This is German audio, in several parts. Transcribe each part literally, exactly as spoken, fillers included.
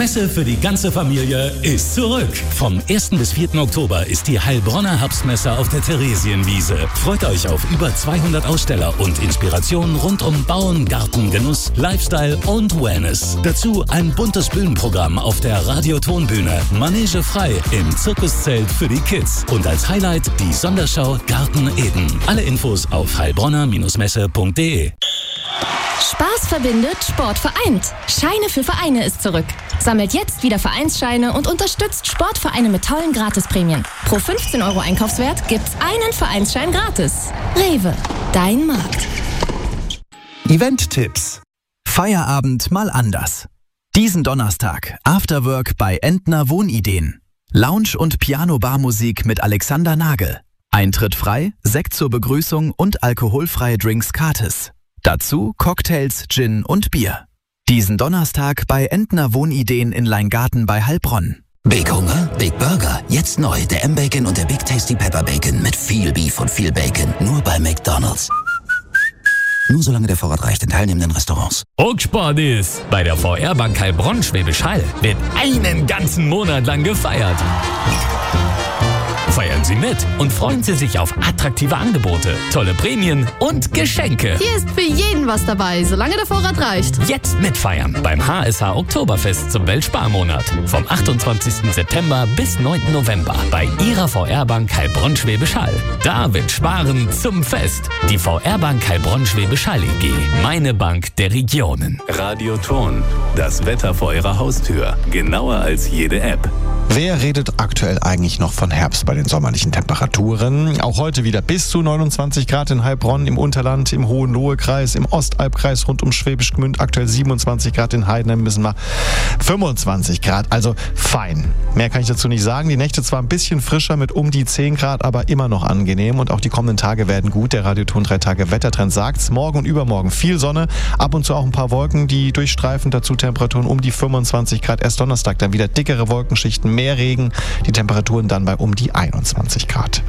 Messe für die ganze Familie ist zurück. Vom ersten bis vierten Oktober ist die Heilbronner Herbstmesse auf der Theresienwiese. Freut euch auf über zweihundert Aussteller und Inspirationen rund um Bauen, Garten, Genuss, Lifestyle und Wellness. Dazu ein buntes Bühnenprogramm auf der Radiotonbühne, Manege frei im Zirkuszelt für die Kids und als Highlight die Sonderschau Garten Eden. Alle Infos auf heilbronner Messe punkt de. Spaß verbindet, Sport vereint. Scheine für Vereine ist zurück. Sammelt jetzt wieder Vereinsscheine und unterstützt Sportvereine mit tollen Gratisprämien. Pro fünfzehn Euro Einkaufswert gibt's einen Vereinsschein gratis. Rewe, dein Markt. Event-Tipps. Feierabend mal anders. Diesen Donnerstag Afterwork bei Entner Wohnideen. Lounge- und Piano-Bar-Musik mit Alexander Nagel. Eintritt frei, Sekt zur Begrüßung und alkoholfreie Drinks gratis. Dazu Cocktails, Gin und Bier. Diesen Donnerstag bei Entner Wohnideen in Leingarten bei Heilbronn. Big Hunger, Big Burger. Jetzt neu der M-Bacon und der Big Tasty Pepper Bacon mit viel Beef und viel Bacon. Nur bei McDonald's. Nur solange der Vorrat reicht in teilnehmenden Restaurants. Sport ist. Bei der V R-Bank Heilbronn Schwäbisch Hall wird einen ganzen Monat lang gefeiert. Feiern Sie mit und freuen Sie sich auf attraktive Angebote, tolle Prämien und Geschenke. Hier ist für jeden was dabei, solange der Vorrat reicht. Jetzt mitfeiern beim H S H Oktoberfest zum Weltsparmonat. Vom achtundzwanzigsten September bis neunten November bei Ihrer V R-Bank Heilbronn Schwäbisch Hall. Da wird Sparen zum Fest. Die V R-Bank Heilbronn Schwäbisch Hall E G. Meine Bank der Regionen. Radioton. Das Wetter vor Ihrer Haustür. Genauer als jede App. Wer redet aktuell eigentlich noch von Herbst bei den sommerlichen Temperaturen? Auch heute wieder bis zu neunundzwanzig Grad in Heilbronn, im Unterland, im Hohenlohe-Kreis, im Ostalbkreis rund um Schwäbisch Gmünd, aktuell siebenundzwanzig Grad, in Heidenheim müssen wir fünfundzwanzig Grad, also fein. Mehr kann ich dazu nicht sagen. Die Nächte zwar ein bisschen frischer mit um die zehn Grad, aber immer noch angenehm und auch die kommenden Tage werden gut. Der Radioton drei Tage Wettertrend sagt's. Morgen und übermorgen viel Sonne, ab und zu auch ein paar Wolken, die durchstreifen, dazu Temperaturen um die fünfundzwanzig Grad. Erst Donnerstag dann wieder dickere Wolkenschichten, mehr Regen, die Temperaturen dann bei um die einundzwanzig Grad.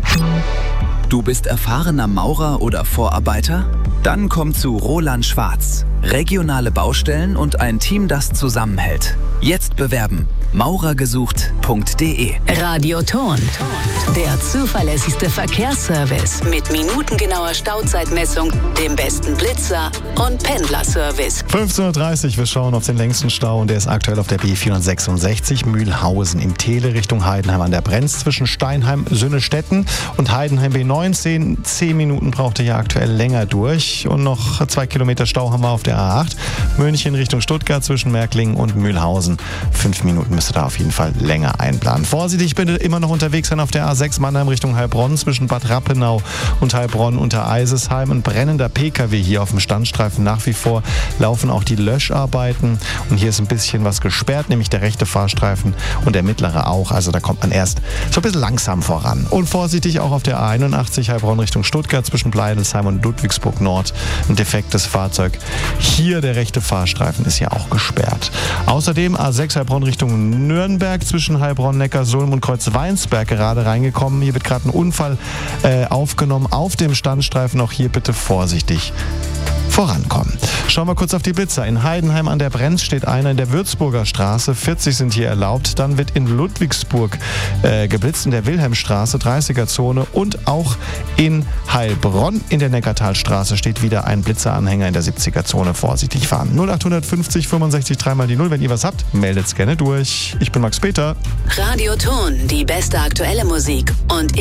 Du bist erfahrener Maurer oder Vorarbeiter? Dann komm zu Roland Schwarz. Regionale Baustellen und ein Team, das zusammenhält. Jetzt bewerben. maurergesucht punkt de. Radioton. Der zuverlässigste Verkehrsservice mit minutengenauer Stauzeitmessung, dem besten Blitzer und Pendlerservice. fünfzehn Uhr dreißig, wir schauen auf den längsten Stau und der ist aktuell auf der B vierhundertsechsundsechzig Mühlhausen im Tele Richtung Heidenheim an der Brenz zwischen Steinheim, Sünnestetten und Heidenheim B neunzehn. Zehn Minuten braucht er ja aktuell länger durch und noch zwei Kilometer Stau haben wir auf der A acht. München Richtung Stuttgart zwischen Märklingen und Mühlhausen. Fünf Minuten müsste da auf jeden Fall länger einplanen. Vorsichtig bitte immer noch unterwegs sein auf der A sechs Mannheim Richtung Heilbronn zwischen Bad Rappenau und Heilbronn unter Eisesheim. Ein brennender P K W hier auf dem Standstreifen. Nach wie vor laufen auch die Löscharbeiten und hier ist ein bisschen was gesperrt, nämlich der rechte Fahrstreifen und der mittlere auch. Also da kommt man erst so ein bisschen langsam voran. Und vorsichtig auch auf der A einundachtzig Heilbronn Richtung Stuttgart zwischen Bleidelsheim und Ludwigsburg Nord. Ein defektes Fahrzeug. Hier der rechte Fahrstreifen ist ja auch gesperrt. Außerdem A sechs Heilbronn Richtung Nürnberg zwischen Heilbronn, Neckarsulm und Kreuzweinsberg gerade reingekommen. Hier wird gerade ein Unfall äh, aufgenommen auf dem Standstreifen. Auch hier bitte vorsichtig vorankommen. Schauen wir kurz auf die Blitzer. In Heidenheim an der Brenz steht einer in der Würzburger Straße. vierzig sind hier erlaubt. Dann wird in Ludwigsburg äh, geblitzt in der Wilhelmstraße, dreißiger Zone. Und auch in Heilbronn in der Neckartalstraße steht wieder ein Blitzeranhänger in der siebziger Zone. Vorsichtig fahren. null acht fünfzig fünfundsechzig drei mal die null. Wenn ihr was habt, meldet's gerne durch. Ich bin Max Peter. Radioton, die beste aktuelle Musik und